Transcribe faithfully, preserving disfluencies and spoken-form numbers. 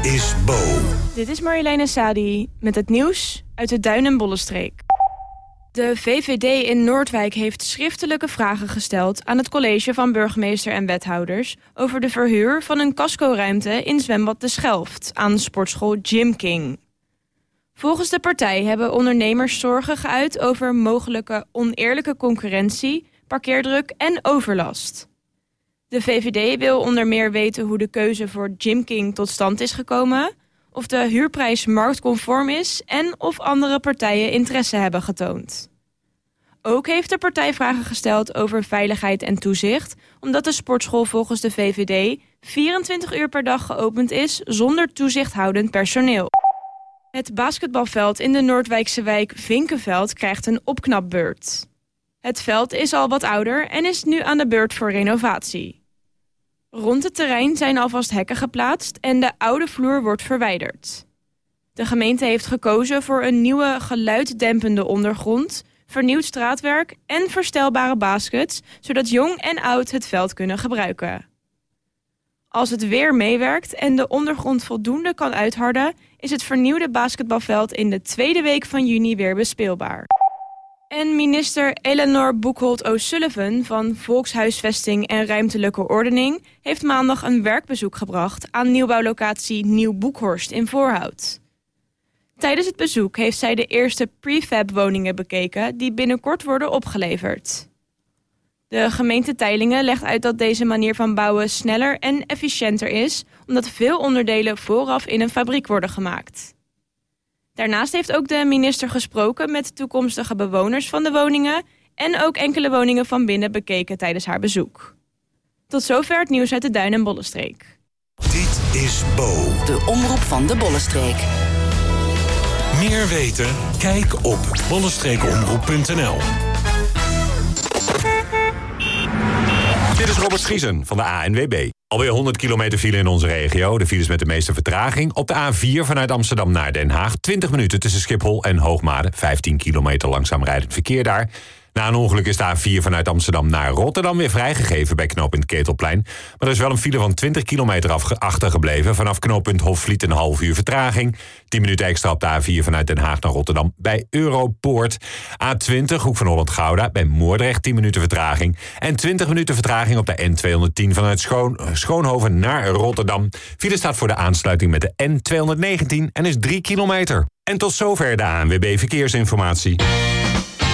is Bo. Dit is Marjoleine Sadi met het nieuws uit de Duin- en Bollenstreek. De V V D in Noordwijk heeft schriftelijke vragen gesteld aan het college van burgemeester en wethouders over de verhuur van een casco-ruimte in zwembad De Schelft aan sportschool Gym King. Volgens de partij hebben ondernemers zorgen geuit over mogelijke oneerlijke concurrentie, parkeerdruk en overlast. De V V D wil onder meer weten hoe de keuze voor Gym King tot stand is gekomen, of de huurprijs marktconform is en of andere partijen interesse hebben getoond. Ook heeft de partij vragen gesteld over veiligheid en toezicht, omdat de sportschool volgens de V V D vierentwintig uur per dag geopend is zonder toezichthoudend personeel. Het basketbalveld in de Noordwijkse wijk Vinkenveld krijgt een opknapbeurt. Het veld is al wat ouder en is nu aan de beurt voor renovatie. Rond het terrein zijn alvast hekken geplaatst en de oude vloer wordt verwijderd. De gemeente heeft gekozen voor een nieuwe geluiddempende ondergrond, vernieuwd straatwerk en verstelbare baskets, zodat jong en oud het veld kunnen gebruiken. Als het weer meewerkt en de ondergrond voldoende kan uitharden, is het vernieuwde basketbalveld in de tweede week van juni weer bespeelbaar. En minister Eleanor Boekholt O'Sullivan van Volkshuisvesting en Ruimtelijke Ordening heeft maandag een werkbezoek gebracht aan nieuwbouwlocatie Nieuw Boekhorst in Voorhout. Tijdens het bezoek heeft zij de eerste prefab woningen bekeken die binnenkort worden opgeleverd. De gemeente Teylingen legt uit dat deze manier van bouwen sneller en efficiënter is, omdat veel onderdelen vooraf in een fabriek worden gemaakt. Daarnaast heeft ook de minister gesproken met toekomstige bewoners van de woningen en ook enkele woningen van binnen bekeken tijdens haar bezoek. Tot zover het nieuws uit de Duin- en Bollenstreek. Dit is Bo. De omroep van de Bollenstreek. Meer weten? Kijk op bollenstreekomroep punt n l. Dit is Robert Schiesen van de A N W B. Alweer honderd kilometer file in onze regio. De files met de meeste vertraging. Op de A vier vanuit Amsterdam naar Den Haag. twintig minuten tussen Schiphol en Hoogmade. vijftien kilometer langzaam rijdend verkeer daar. Na een ongeluk is de A vier vanuit Amsterdam naar Rotterdam weer vrijgegeven bij knooppunt Ketelplein. Maar er is wel een file van twintig kilometer afge- achtergebleven. Vanaf knooppunt Hofvliet een half uur vertraging. tien minuten extra op de A vier vanuit Den Haag naar Rotterdam bij Europoort. A twintig, Hoek van Holland-Gouda, bij Moordrecht tien minuten vertraging. En twintig minuten vertraging op de N tweehonderdtien vanuit Schoon, Schoonhoven naar Rotterdam. File staat voor de aansluiting met de N tweehonderdnegentien en is drie kilometer. En tot zover de A N W B Verkeersinformatie.